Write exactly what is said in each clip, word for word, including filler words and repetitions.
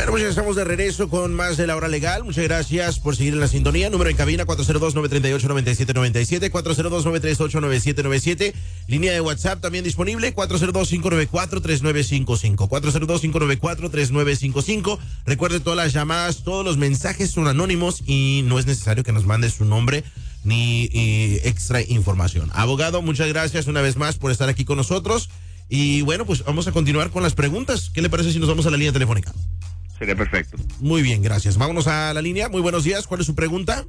Bueno, pues ya estamos de regreso con más de La Hora Legal. Muchas gracias por seguir en la sintonía. Número en cabina cuatro cero dos, nueve tres ocho, nueve siete nueve siete, cuatro cero dos, nueve tres ocho, nueve siete nueve siete. Línea de WhatsApp también disponible, cuatro cero dos, cinco nueve cuatro, tres nueve cinco cinco. cuatro cero dos, cinco nueve cuatro, tres nueve cinco cinco. Recuerde, todas las llamadas, todos los mensajes son anónimos y no es necesario que nos mande su nombre ni eh, extra información. Abogado, muchas gracias una vez más por estar aquí con nosotros. Y bueno, pues vamos a continuar con las preguntas. ¿Qué le parece si nos vamos a la línea telefónica? Sería perfecto. Muy bien, gracias. Vámonos a la línea. Muy buenos días. ¿Cuál es su pregunta?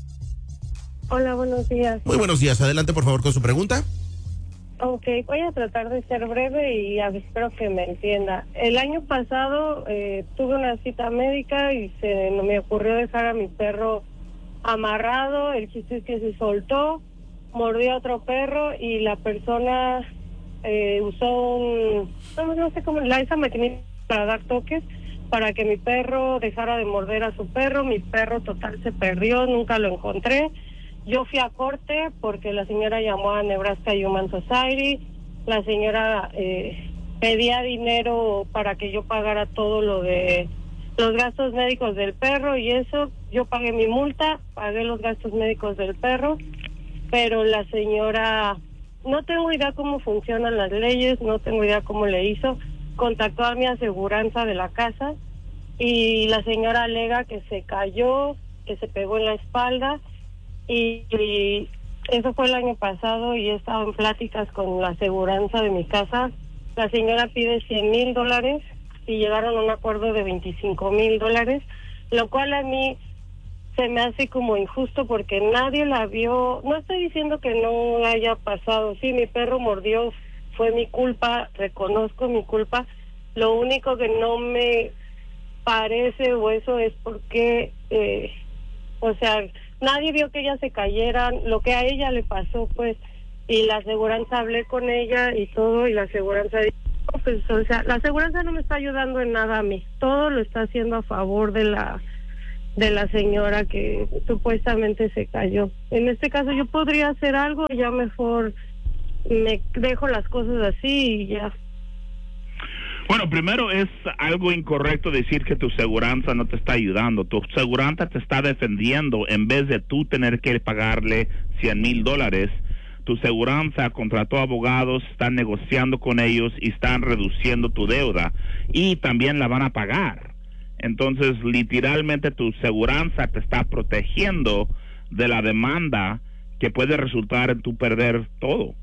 Hola, buenos días. Muy buenos días. Adelante, por favor, con su pregunta. Ok, voy a tratar de ser breve y a ver, espero que me entienda. El año pasado eh, tuve una cita médica y se me ocurrió dejar a mi perro amarrado. El chiste es que se soltó, mordió a otro perro y la persona eh, usó un, no, no sé cómo, la esa maquinita para dar toques para que mi perro dejara de morder a su perro. Mi perro total se perdió, nunca lo encontré. Yo fui a corte porque la señora llamó a Nebraska Human Society. La señora eh, pedía dinero para que yo pagara todo lo de los gastos médicos del perro y eso. Yo pagué mi multa, pagué los gastos médicos del perro, pero la señora, no tengo idea cómo funcionan las leyes, no tengo idea cómo le hizo. Contactó a mi aseguranza de la casa y la señora alega que se cayó, que se pegó en la espalda y, y eso fue el año pasado y he estado en pláticas con la aseguranza de mi casa. La señora pide cien mil dólares y llegaron a un acuerdo de veinticinco mil dólares, lo cual a mí se me hace como injusto porque nadie la vio. No estoy diciendo que no haya pasado, sí, mi perro mordió, fue mi culpa, reconozco mi culpa. Lo único que no me parece o eso es porque, eh, o sea, nadie vio que ella se cayera, lo que a ella le pasó, pues, y la aseguranza, hablé con ella y todo, y la aseguranza dijo, pues, o sea, la aseguranza no me está ayudando en nada a mí, todo lo está haciendo a favor de la de la señora que supuestamente se cayó. En este caso yo podría hacer algo, ya mejor me dejo las cosas así y ya. Bueno, primero es algo incorrecto decir que tu seguranza no te está ayudando. Tu seguranza te está defendiendo en vez de tú tener que pagarle cien mil dólares. Tu seguranza contrató abogados, están negociando con ellos y están reduciendo tu deuda y también la van a pagar. Entonces, literalmente tu seguranza te está protegiendo de la demanda que puede resultar en tu perder todo.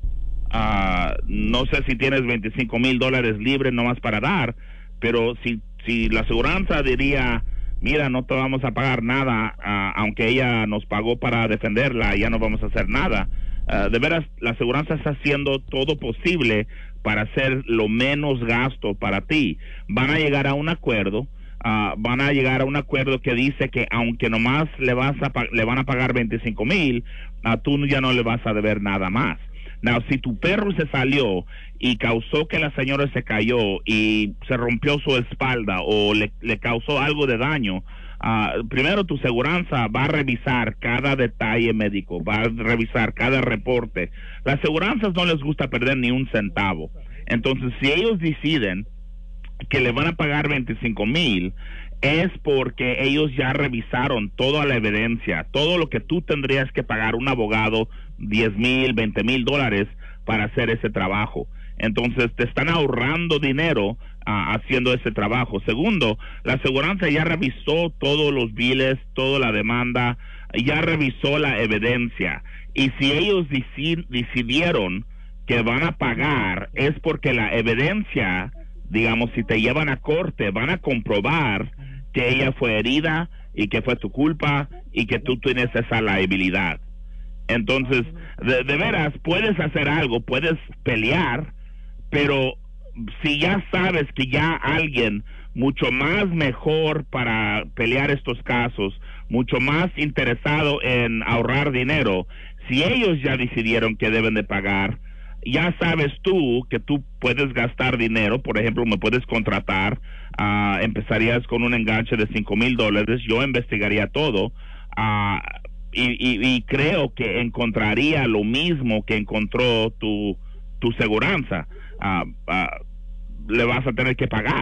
Uh, no sé si tienes veinticinco mil dólares libres nomás para dar, pero si, si la aseguranza diría, mira, no te vamos a pagar nada, uh, aunque ella nos pagó para defenderla, ya no vamos a hacer nada. Uh, de veras, la aseguranza está haciendo todo posible para hacer lo menos gasto para ti. Van a llegar a un acuerdo. Uh, van a llegar a un acuerdo que dice que aunque nomás le vas a le van a pagar veinticinco mil, uh, tú ya no le vas a deber nada más. Now, si tu perro se salió y causó que la señora se cayó y se rompió su espalda o le, le causó algo de daño, uh, primero tu seguranza va a revisar cada detalle médico, va a revisar cada reporte. Las aseguranzas no les gusta perder ni un centavo. Entonces, si ellos deciden que le van a pagar veinticinco mil, es porque ellos ya revisaron toda la evidencia, todo lo que tú tendrías que pagar un abogado, diez mil, veinte mil dólares para hacer ese trabajo. Entonces te están ahorrando dinero uh, haciendo ese trabajo. Segundo, la aseguranza ya revisó todos los biles, toda la demanda, ya revisó la evidencia. Y si ellos deci- decidieron que van a pagar, es porque la evidencia, digamos, si te llevan a corte, van a comprobar que ella fue herida y que fue tu culpa y que tú tienes esa liabilidad. Entonces, de, de veras, puedes hacer algo, puedes pelear, pero si ya sabes que ya alguien mucho más mejor para pelear estos casos, mucho más interesado en ahorrar dinero, si ellos ya decidieron que deben de pagar, ya sabes tú que tú puedes gastar dinero. Por ejemplo, me puedes contratar, uh, empezarías con un enganche de cinco mil dólares, yo investigaría todo, uh, y, y, y creo que encontraría lo mismo que encontró tu, tu seguranza. Uh, uh, le vas a tener que pagar.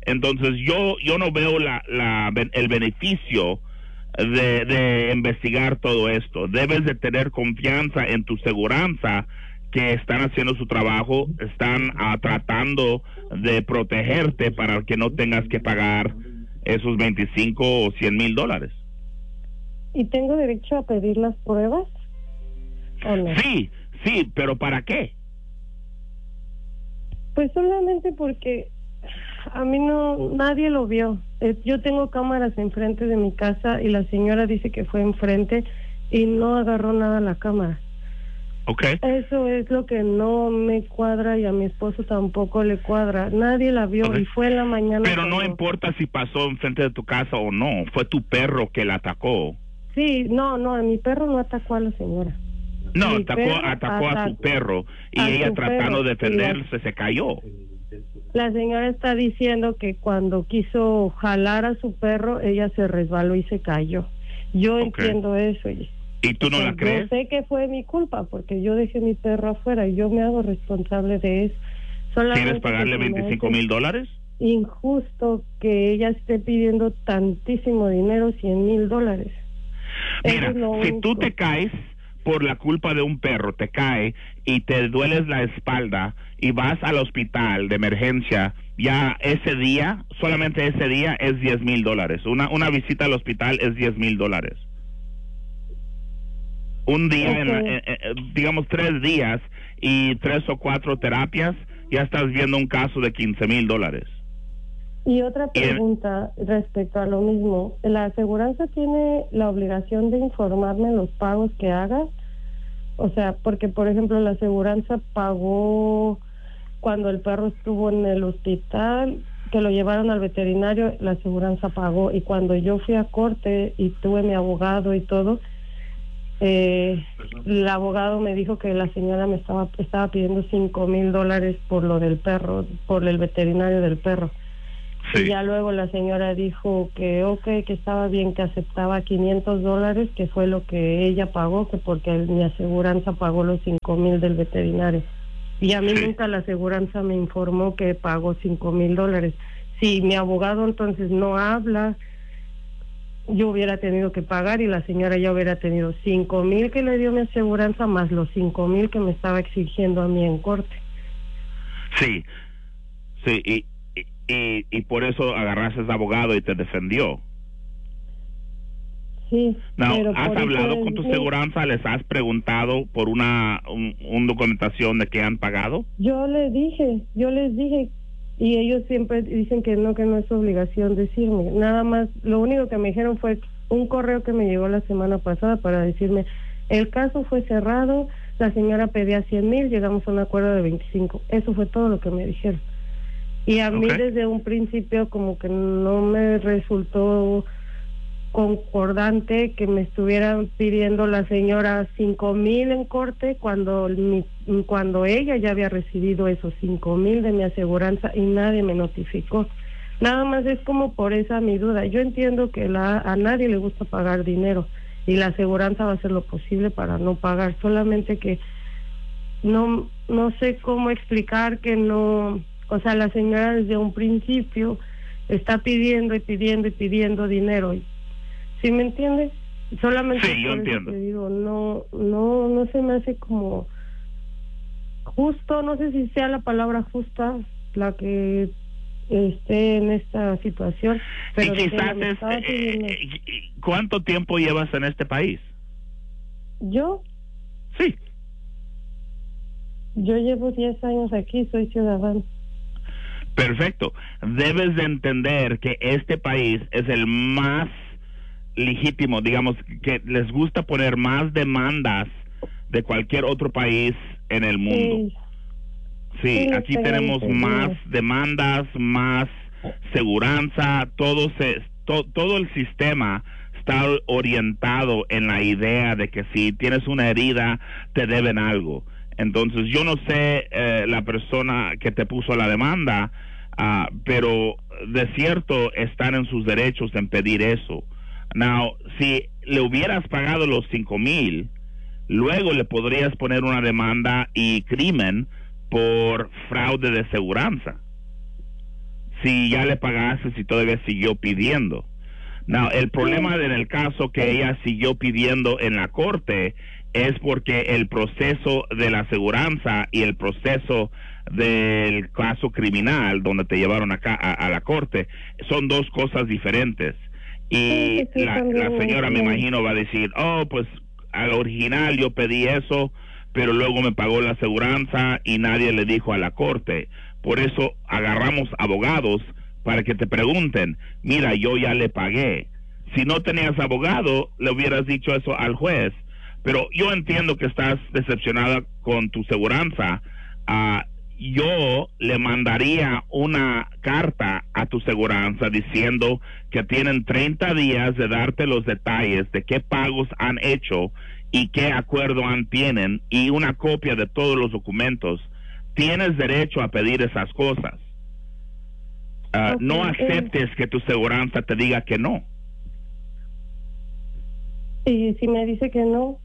Entonces yo yo no veo la, la el beneficio de, de investigar todo esto. Debes de tener confianza en tu seguranza, que están haciendo su trabajo, están uh, tratando de protegerte para que no tengas que pagar esos veinticinco o cien mil dólares. ¿Y tengo derecho a pedir las pruebas o no? Sí, sí, pero ¿para qué? Pues solamente porque a mí no, nadie lo vio. Eh, yo tengo cámaras enfrente de mi casa y la señora dice que fue enfrente y no agarró nada la cámara. Okay. Eso es lo que no me cuadra y a mi esposo tampoco le cuadra. Nadie la vio. Okay. Y fue en la mañana. Pero no importa si pasó enfrente de tu casa o no, fue tu perro que la atacó. Sí, no, no, mi perro no atacó a la señora. No, atacó, atacó a su perro y ella tratando de defenderse se cayó. La señora está diciendo que cuando quiso jalar a su perro, ella se resbaló y se cayó. Yo okay. entiendo eso. Y, ¿Y tú no o sea, la crees? Yo sé que fue mi culpa porque yo dejé mi perro afuera y yo me hago responsable de eso. Solamente ¿Quieres pagarle veinticinco mil dólares? Injusto que ella esté pidiendo tantísimo dinero, cien mil dólares. Mira, es si único. Tú te caes por la culpa de un perro, te cae y te dueles la espalda y vas al hospital de emergencia, ya ese día, solamente ese día es diez mil dólares. Una, una visita al hospital es diez mil dólares. Un día, okay. en, en, en, digamos tres días y tres o cuatro terapias, ya estás viendo un caso de quince mil dólares. Y otra pregunta y, respecto a lo mismo, ¿la aseguranza tiene la obligación de informarme los pagos que haga? O sea, porque por ejemplo la aseguranza pagó cuando el perro estuvo en el hospital, que lo llevaron al veterinario, la aseguranza pagó, y cuando yo fui a corte y tuve mi abogado y todo, eh, el abogado me dijo que la señora me estaba estaba pidiendo cinco mil dólares por lo del perro, por el veterinario del perro. Sí. Y ya luego la señora dijo que ok, que estaba bien, que aceptaba quinientos dólares, que fue lo que ella pagó, que porque mi aseguranza pagó los cinco mil del veterinario. Y a mí sí. nunca la aseguranza me informó que pagó cinco mil dólares. Si mi abogado entonces no habla, yo hubiera tenido que pagar y la señora ya hubiera tenido cinco mil que le dio mi aseguranza más los cinco mil que me estaba exigiendo a mí en corte. Sí, sí, y Y, y por eso agarraste a ese abogado y te defendió. Sí. Now, pero ¿has hablado con tu sí. seguranza? ¿Les has preguntado por una un, un documentación de que han pagado? Yo les dije, yo les dije, y ellos siempre dicen que no, que no es obligación decirme. Nada más, lo único que me dijeron fue un correo que me llegó la semana pasada para decirme, el caso fue cerrado, la señora pedía cien mil, llegamos a un acuerdo de veinticinco. Eso fue todo lo que me dijeron. Y a mí okay. desde un principio como que no me resultó concordante que me estuvieran pidiendo la señora cinco mil en corte cuando mi, cuando ella ya había recibido esos cinco mil de mi aseguranza y nadie me notificó. Nada más es como por esa mi duda. Yo entiendo que la, a nadie le gusta pagar dinero y la aseguranza va a hacer lo posible para no pagar, solamente que no no sé cómo explicar que no. O sea, la señora desde un principio está pidiendo y pidiendo y pidiendo dinero. ¿Sí me entiendes? Solamente sí, yo entiendo. Te digo, no, no, no se me hace como justo, no sé si sea la palabra justa la que esté en esta situación. Pero y quizás es, eh, ¿cuánto tiempo llevas en este país? ¿Yo? Sí. Yo llevo diez años aquí, soy ciudadano. Perfecto. Debes de entender que este país es el más legítimo, digamos, que les gusta poner más demandas de cualquier otro país en el mundo. Sí, sí, sí aquí tenemos más demandas, más seguranza, todo se to, todo el sistema está orientado en la idea de que si tienes una herida te deben algo. Entonces, yo no sé eh, la persona que te puso la demanda, uh, pero de cierto están en sus derechos en pedir eso. Now, si le hubieras pagado los cinco mil, luego le podrías poner una demanda y crimen por fraude de seguranza. si ya le pagaste, si todavía siguió pidiendo. Now, el problema en el caso que ella siguió pidiendo en la corte es porque el proceso de la aseguranza y el proceso del caso criminal donde te llevaron acá a, a la corte son dos cosas diferentes. Y Sí, sí, la, también, la señora, me sí. imagino, va a decir, oh, pues al original yo pedí eso, pero luego me pagó la aseguranza y nadie le dijo a la corte. Por eso agarramos abogados para que te pregunten, mira, yo ya le pagué. Si no tenías abogado, le hubieras dicho eso al juez. Pero yo entiendo que estás decepcionada con tu seguranza. Uh, yo le mandaría una carta a tu seguranza diciendo que tienen treinta días de darte los detalles de qué pagos han hecho y qué acuerdo han tienen y una copia de todos los documentos. Tienes derecho a pedir esas cosas. Uh, Okay, no eh. aceptes que tu seguranza te diga que no. Y si me dice que no,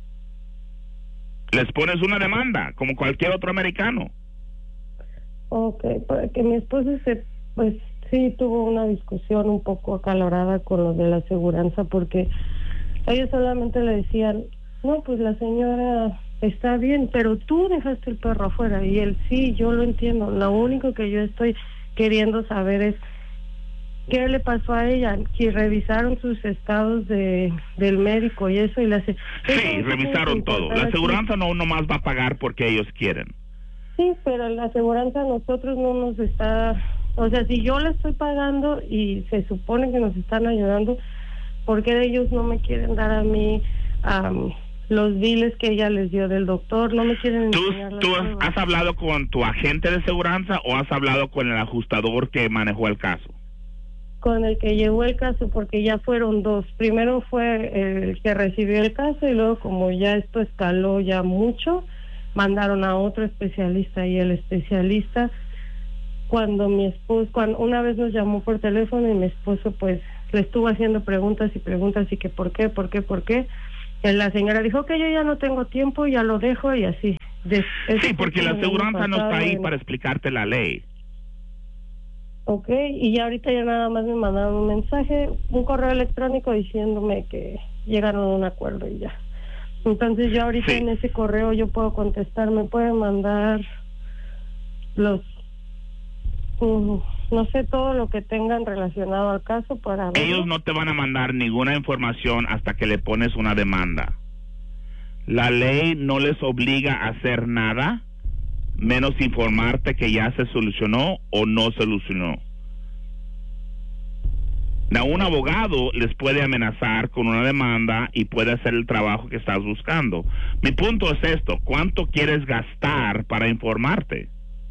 Les pones una demanda, como cualquier otro americano. ok, porque mi esposo se, pues sí tuvo una discusión un poco acalorada con los de la aseguranza, porque ellos solamente le decían, no, pues la señora está bien, pero tú dejaste el perro afuera. Y él, sí, yo lo entiendo, lo único que yo estoy queriendo saber es qué le pasó a ella, que revisaron sus estados de del médico y eso, y la se- Sí, revisaron todo. La aseguranza no nomás va a pagar porque ellos quieren. Sí, pero la aseguranza a nosotros no nos está, o sea, si yo le estoy pagando y se supone que nos están ayudando, ¿por qué ellos no me quieren dar a mí um, los biles que ella les dio del doctor? No me quieren ¿Tú, enseñar las tú pruebas. has hablado con tu agente de seguranza o has hablado con el ajustador que manejó el caso? Con el que llevó el caso, porque ya fueron dos. Primero fue el que recibió el caso y luego, como ya esto escaló ya mucho, mandaron a otro especialista, y el especialista, cuando mi esposo, cuando una vez nos llamó por teléfono y mi esposo pues le estuvo haciendo preguntas y preguntas y que por qué, por qué, por qué, y la señora dijo que yo ya no tengo tiempo, ya lo dejo y así. Des, Sí, porque la aseguranza no está ahí en... para explicarte la ley. Ok, y ya ahorita ya nada más me mandaron un mensaje, un correo electrónico diciéndome que llegaron a un acuerdo y ya. Entonces yo ahorita Sí. en ese correo yo puedo contestar, me pueden mandar los, um, no sé, todo lo que tengan relacionado al caso para ver. Ellos no te van a mandar ninguna información hasta que le pones una demanda. La ley no les obliga a hacer nada, menos informarte que ya se solucionó o no solucionó. Now, un abogado les puede amenazar con una demanda y puede hacer el trabajo que estás buscando. Mi punto es esto: ¿cuánto quieres gastar para informarte?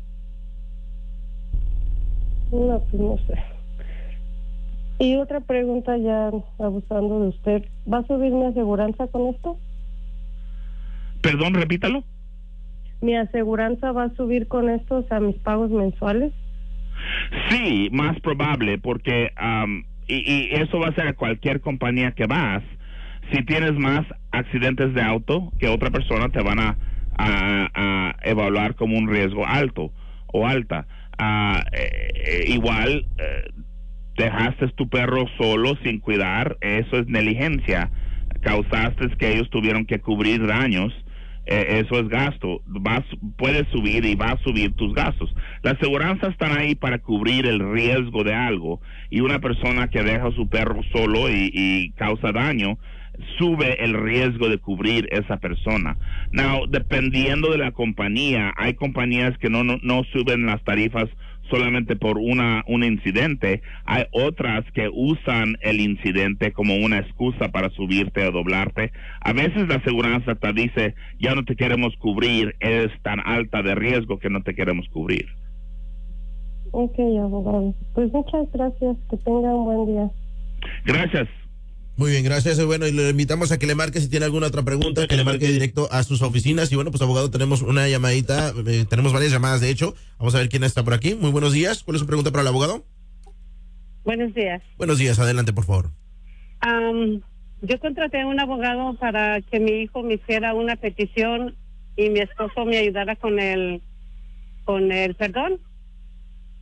No, pues no sé. Y otra pregunta ya abusando de usted, ¿va a subir mi aseguranza con esto? Perdón, repítalo. ¿Mi aseguranza va a subir con esto, o sea, mis pagos mensuales? Sí, más probable, porque um, y, y eso va a ser a cualquier compañía que vas. Si tienes más accidentes de auto que otra persona, te van a, a, a evaluar como un riesgo alto o alta. Uh, eh, igual, eh, dejaste tu perro solo sin cuidar, eso es negligencia. Causaste que ellos tuvieron que cubrir daños. Eh, eso es gasto, vas, puedes subir y va a subir tus gastos. Las aseguranzas están ahí para cubrir el riesgo de algo, y una persona que deja a su perro solo y, y causa daño, sube el riesgo de cubrir esa persona. Now, dependiendo de la compañía, hay compañías que no, no, no suben las tarifas solamente por una un incidente. Hay otras que usan el incidente como una excusa para subirte o doblarte. A veces la aseguranza te dice, ya no te queremos cubrir, eres tan alta de riesgo que no te queremos cubrir. Ok, abogado. Pues muchas gracias, que tenga un buen día. Gracias. Muy bien, gracias. Bueno, y le invitamos a que le marque si tiene alguna otra pregunta, que le marque directo a sus oficinas. Y bueno, pues abogado, tenemos una llamadita, eh, tenemos varias llamadas de hecho. Vamos a ver quién está por aquí. Muy buenos días. ¿Cuál es su pregunta para el abogado? Buenos días. Buenos días, adelante por favor. Um, yo contraté a un abogado para que mi hijo me hiciera una petición y mi esposo me ayudara con el, con el perdón.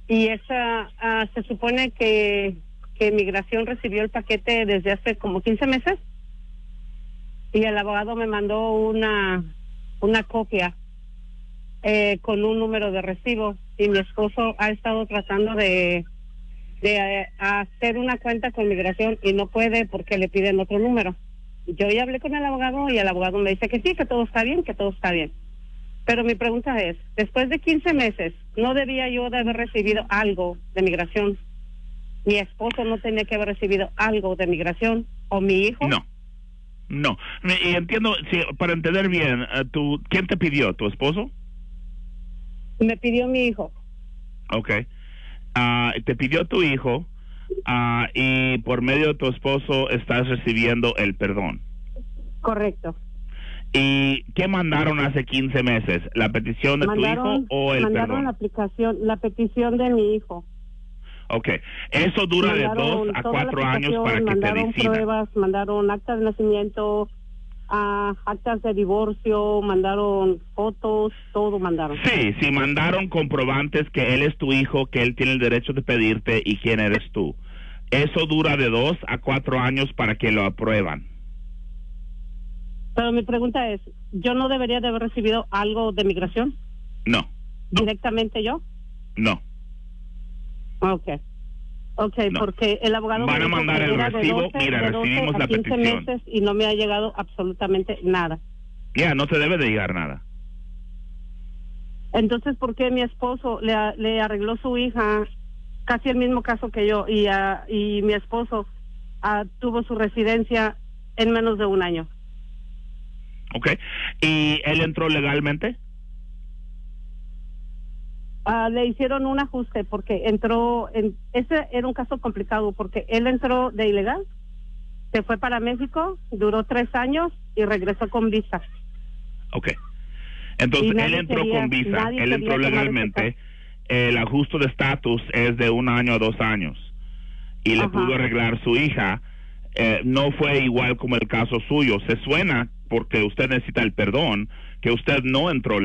y esa ah, se supone que, que Migración recibió el paquete desde hace como quince meses y el abogado me mandó una, una copia eh, con un número de recibo y mi esposo ha estado tratando de, de eh, hacer una cuenta con Migración y no puede porque le piden otro número. Yo ya hablé con el abogado y el abogado me dice que sí, que todo está bien, que todo está bien. Pero mi pregunta es, después de quince meses, ¿no debía yo de haber recibido algo de Migración? ¿Mi esposo no tenía que haber recibido algo de Migración? ¿O mi hijo? No, no. Y entiendo, sí, para entender bien, ¿tú, ¿quién te pidió? ¿Tu esposo? Me pidió mi hijo. Ok. Uh, te pidió tu hijo uh, y por medio de tu esposo estás recibiendo el perdón. Correcto. ¿Y qué mandaron hace quince meses? ¿La petición de mandaron, tu hijo o el mandaron perdón? la aplicación, la petición de mi hijo. Ok. Eso dura mandaron de dos a cuatro años para que te mandaron decidan. Pruebas, mandaron actas de nacimiento, uh, actas de divorcio, mandaron fotos, todo mandaron. Sí, sí, mandaron comprobantes que él es tu hijo, que él tiene el derecho de pedirte y quién eres tú. Eso dura de dos a cuatro años para que lo aprueban. Pero mi pregunta es, ¿yo no debería de haber recibido algo de Migración? No. ¿Directamente yo? No. Okay. Okay, no. porque el abogado van me a dijo mandar que el era de recibo, doce, mira, de doce recibimos a la quince petición. meses y no me ha llegado absolutamente nada. Ya, yeah, no te debe de llegar nada. Entonces, ¿por qué mi esposo le, le arregló su hija casi el mismo caso que yo y, uh, y mi esposo uh, tuvo su residencia en menos de un año? Okay. ¿Y él entró legalmente? Uh, le hicieron un ajuste porque entró, en, ese era un caso complicado porque él entró de ilegal, se fue para México, duró tres años y regresó con visa. Okay. Entonces él entró quería, con visa, él entró legalmente, el ajuste de estatus es de un año a dos años y le Ajá. pudo arreglar su hija. Eh, no fue igual como el caso suyo. Se suena, porque usted necesita el perdón, que usted no entró